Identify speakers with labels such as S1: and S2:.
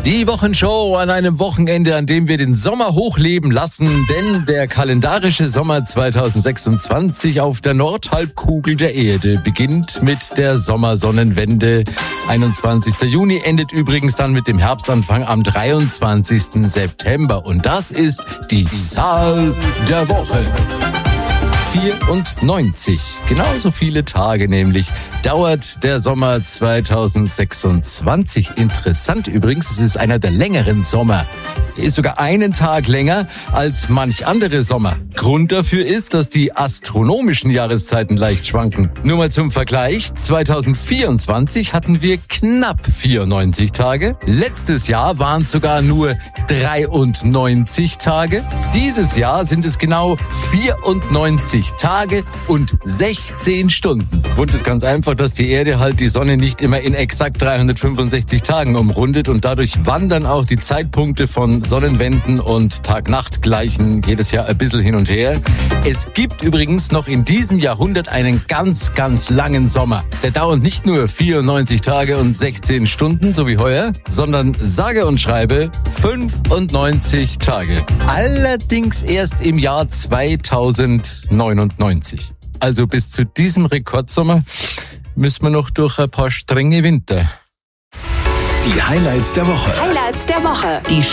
S1: Die Wochenshow an einem Wochenende, an dem wir den Sommer hochleben lassen, denn der kalendarische Sommer 2026 auf der Nordhalbkugel der Erde beginnt mit der Sommersonnenwende. 21. Juni endet übrigens dann mit dem Herbstanfang am 23. September. Und das ist die Zahl der Woche. 94. Genauso viele Tage nämlich dauert der Sommer 2026. Interessant übrigens, es ist einer der längeren Sommer. Er ist sogar einen Tag länger als manch andere Sommer. Grund dafür ist, dass die astronomischen Jahreszeiten leicht schwanken. Nur mal zum Vergleich, 2024 hatten wir knapp 94 Tage. Letztes Jahr waren es sogar nur 93 Tage. Dieses Jahr sind es genau 94 Tage und 16 Stunden. Grund ist ganz einfach, dass die Erde halt die Sonne nicht immer in exakt 365 Tagen umrundet und dadurch wandern auch die Zeitpunkte von Sonnenwenden und Tag-Nacht-Gleichen jedes Jahr ein bisschen hin und her. Es gibt übrigens noch in diesem Jahrhundert einen ganz, ganz langen Sommer. Der dauert nicht nur 94 Tage und 16 Stunden, so wie heuer, sondern sage und schreibe 95 Tage. Allerdings erst im Jahr 2099. Also bis zu diesem Rekordsommer müssen wir noch durch ein paar strenge Winter.
S2: Die Highlights der Woche.
S3: Highlights der Woche. Die